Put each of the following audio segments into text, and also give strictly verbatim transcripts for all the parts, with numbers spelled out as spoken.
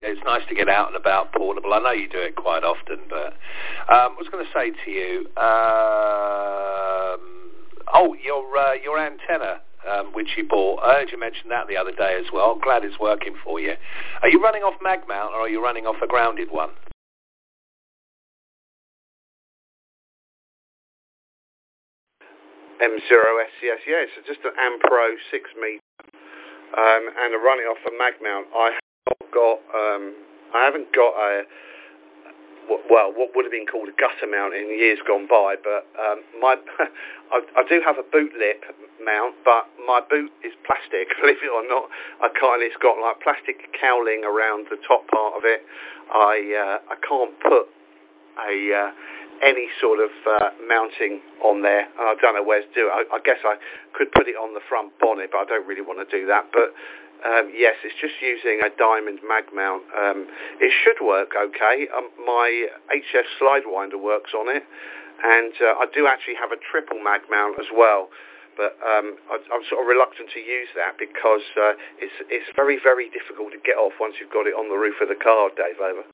It's nice to get out and about portable. I know you do it quite often, but um, I was going to say to you, um, oh, your uh, your antenna, um, which you bought, I heard you mention that the other day as well. I'm glad it's working for you. Are you running off mag mount or are you running off a grounded one? M zero S C S, yeah, it's just an Ampro six metre, um, and I'm running off a mag mount. I haven't got, um, I haven't got a, well, what would have been called a gutter mount in years gone by, but um, my, I, I do have a boot lip mount, but my boot is plastic, believe it or not. I can't, it's got like plastic cowling around the top part of it. I, uh, I can't put a, uh, any sort of uh, mounting on there, and I don't know where to do it. I, I guess I could put it on the front bonnet, but I don't really want to do that. But um, yes, it's just using a diamond mag mount. Um, it should work okay. Um, my H F slide winder works on it, and uh, I do actually have a triple mag mount as well. But um, I, I'm sort of reluctant to use that because uh, it's it's very, very difficult to get off once you've got it on the roof of the car, Dave. Over.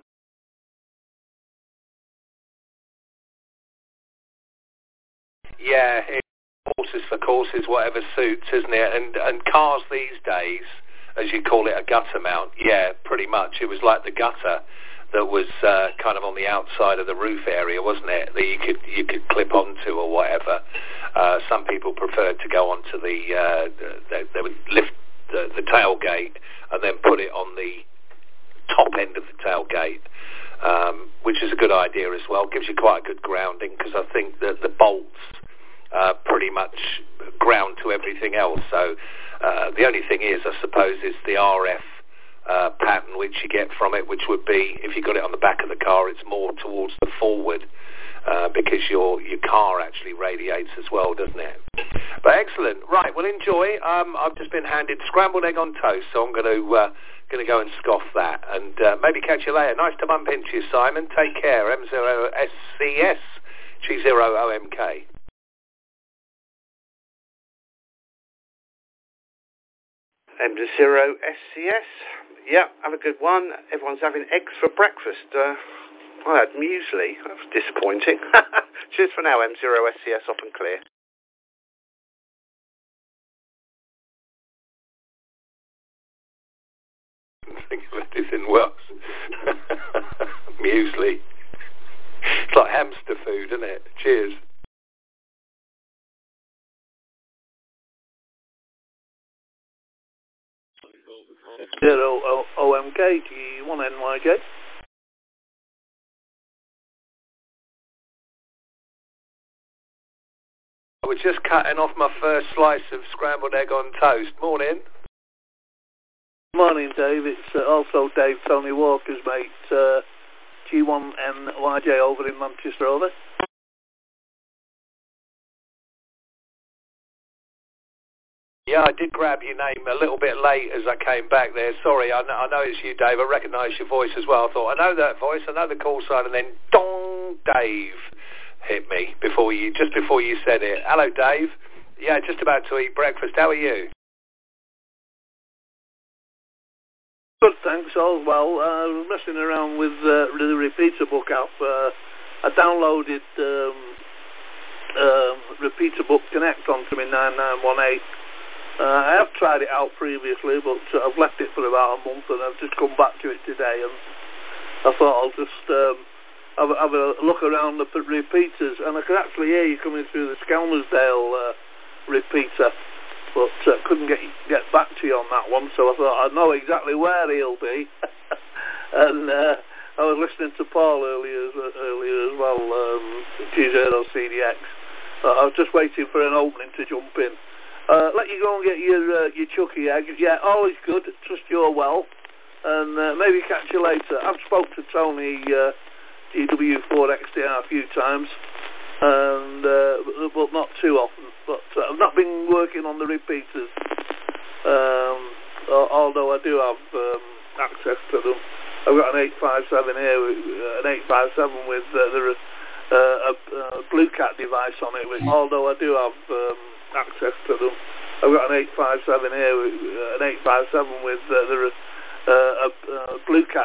Yeah, it's horses for courses, whatever suits, isn't it? And and cars these days, as you call it, a gutter mount. Yeah, pretty much. It was like the gutter that was uh, kind of on the outside of the roof area, wasn't it? That you could you could clip onto or whatever. Uh, some people preferred to go onto the. Uh, they, they would lift the, the tailgate and then put it on the top end of the tailgate. Um, which is a good idea as well. Gives you quite a good grounding because I think that the bolts uh, pretty much ground to everything else. So uh, the only thing is, I suppose, is the R F uh, pattern which you get from it, which would be, if you got it on the back of the car, it's more towards the forward uh, because your your car actually radiates as well, doesn't it? But excellent. Right, well, enjoy. Um, I've just been handed scrambled egg on toast, so I'm going to... Uh, Going to go and scoff that, and uh, maybe catch you later. Nice to bump into you, Simon. Take care. M zero S C S G zero O M K. M zero S C S. Yeah, have a good one. Everyone's having eggs for breakfast. Uh, I had muesli. That was disappointing. Cheers for now. M zero S C S off and clear. Think of anything worse. Muesli. It's like hamster food, isn't it? Cheers. Zero O M K G one N Y J. I was just cutting off my first slice of scrambled egg on toast. Morning. Morning, Dave. It's uh, also Dave Tony Walker's mate, uh, G one N Y J over in Manchester, over. Yeah, I did grab your name a little bit late as I came back there. Sorry, I know, I know it's you, Dave. I recognise your voice as well. I thought, I know that voice, I know the call sign, and then dong, Dave hit me before you, just before you said it. Hello, Dave. Yeah, just about to eat breakfast. How are you? Good, thanks, all well. I was messing around with uh, the Repeater book app. Uh, I downloaded um, um, Repeater Book Connect onto my nine nine one eight. Uh, I have tried it out previously, but uh, I've left it for about a month, and I've just come back to it today, and I thought I'll just um, have, have a look around the repeaters, and I could actually hear you coming through the Skelmersdale uh, repeater. But uh, couldn't get get back to you on that one, so I thought I know exactly where he'll be. And uh, I was listening to Paul earlier, earlier as well, um, G zero C D X. Uh, I was just waiting for an opening to jump in. Uh, let you go and get your uh, your chucky egg. Yeah, always good. Trust you're well, and uh, maybe catch you later. I've spoke to Tony uh, G W four X T R a few times, and uh, but not too often. But uh, I've not been working on the repeaters, um, although I do have um, access to them. I've got an eight five seven here, uh, an eight five seven with uh, the, uh, a, a Blue Cat device on it. Which, although I do have um, access to them, I've got an eight five seven here, uh, an eight five seven with uh, the, uh, a, a Blue Cat